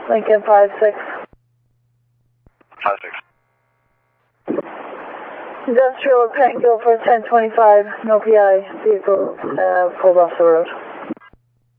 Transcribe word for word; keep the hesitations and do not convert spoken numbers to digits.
Lincoln five six. five six. Industrial Penn Guilford ten twenty-five, no P I, vehicle uh, pulled off the road.